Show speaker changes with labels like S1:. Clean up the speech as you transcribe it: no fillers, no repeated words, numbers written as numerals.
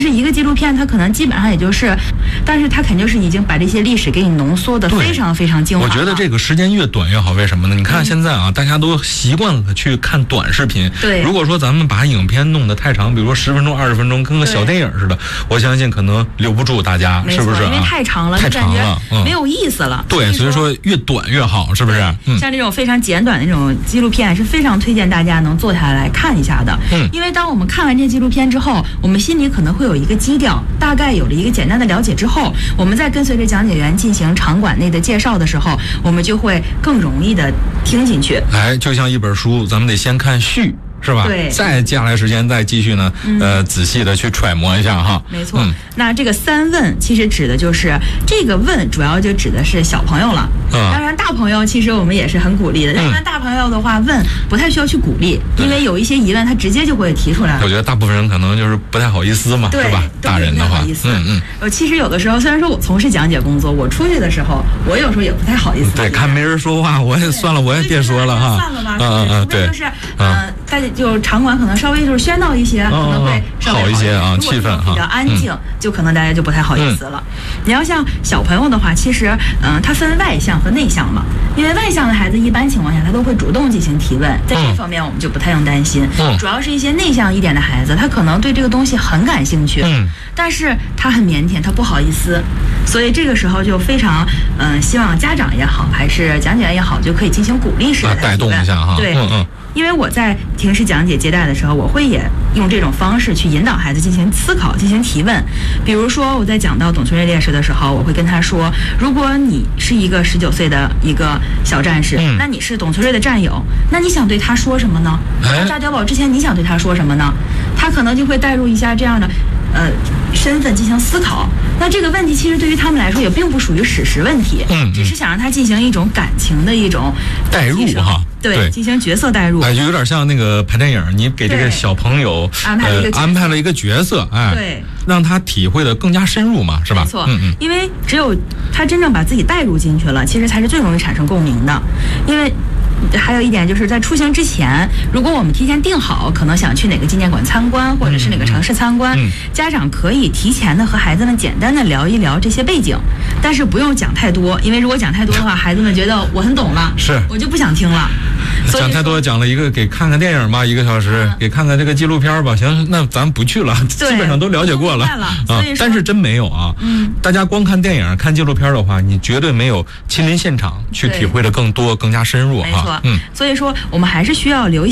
S1: 是一个纪录片，它可能基本上也就是，但是它肯定是已经把这些历史给你浓缩的非常非常精华。
S2: 我觉得这个时间越短越好，为什么呢？你看现在啊，大家都习惯了去看短视频。
S1: 对。
S2: 如果说咱们把影片弄得太长，比如说10分钟、20分钟，跟个小电影似的，我相信可能留不住大家，是不是？
S1: 因为太长了，
S2: 太长了，
S1: 没有意思了。
S2: 对，所以说越短越好，是不是？
S1: 像这种非常简短的这种纪录片，是非常推荐大家能坐下来看一下的。因为当我们看完这纪录片之后，我们心里可能会有一个基调，大概有了一个简单的了解之后，我们再跟随着讲解员进行场馆内的介绍的时候，我们就会更容易的听进去。
S2: 哎，就像一本书，咱们得先看序。是吧？
S1: 对，
S2: 再接下来时间再继续呢，仔细的去揣摩一下哈。
S1: 没错。那这个3问其实指的就是这个问，主要就指的是小朋友了。当然大朋友其实我们也是很鼓励的。当然大朋友的话问不太需要去鼓励，因为有一些疑问他直接就会提出来了。
S2: 我觉得大部分人可能就是不太好意思嘛，是吧？大人的话，
S1: 其实有的时候虽然说我从事讲解工作，我出去的时候我有时候也不太好意思。
S2: 对，看没人说话，我也算了，我也别说了哈。
S1: 算了吧。对。就是大家就场馆可能稍微就是喧闹一些，可能会稍微
S2: 好一些啊，气氛
S1: 比较安静，就可能大家就不太好意思了。你要像小朋友的话，其实它分外向和内向嘛。因为外向的孩子一般情况下他都会主动进行提问，在这方面我们就不太用担心。主要是一些内向一点的孩子，他可能对这个东西很感兴趣，但是他很腼腆，他不好意思，所以这个时候就非常希望家长也好，还是讲解员也好，就可以进行鼓励式的
S2: 带动一下哈。
S1: 对。因为我在平时讲解接待的时候，我会也用这种方式去引导孩子进行思考、进行提问。比如说，我在讲到董存瑞烈士的时候，我会跟他说：如果你是一个19岁的一个小战士，那你是董存瑞的战友，那你想对他说什么呢？在炸碉堡之前，你想对他说什么呢？他可能就会带入一下这样的身份进行思考。那这个问题其实对于他们来说也并不属于史实问题，只是想让他进行一种感情的一种
S2: 代入哈。
S1: 对，进行角色代入，
S2: 就有点像那个拍电影，你给这个小朋友安排了一个角色，
S1: 对，
S2: 让他体会的更加深入嘛，是吧？
S1: 没错，因为只有他真正把自己带入进去了，其实才是最容易产生共鸣的。因为还有一点就是在出行之前，如果我们提前定好可能想去哪个纪念馆参观，或者是哪个城市参观，家长可以提前的和孩子们简单的聊一聊这些背景，但是不用讲太多，因为如果讲太多的话，孩子们觉得我很懂了，我就不想听了。
S2: 讲太多，讲了一个给看看电影吧，1个小时，给看看这个纪录片吧，行，那咱不去了，基本上都了解过了但是真没有啊，大家光看电影、看纪录片的话，你绝对没有亲临现场去体会的更多、更加深入哈。
S1: 所以说我们还是需要留意